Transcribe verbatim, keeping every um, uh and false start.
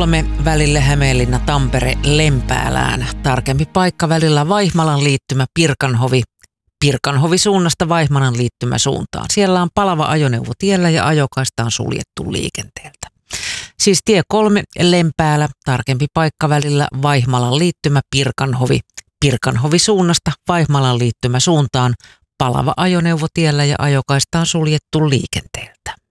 kolme välille Hämeenlinna-Tampere Lempäälään. Tarkempi paikka välillä Vaihmalan liittymä Pirkanhovi. Pirkanhovi suunnasta Vaihmalan liittymä suuntaan. Siellä on palava ajoneuvo tiellä ja ajokaista on suljettu liikenteeltä. Siis tie kolme Lempäälä, tarkempi paikka välillä Vaihmalan liittymä Pirkanhovi. Pirkanhovi suunnasta Vaihmalan liittymä suuntaan. Palava ajoneuvo tiellä ja ajokaista on suljettu liikenteeltä.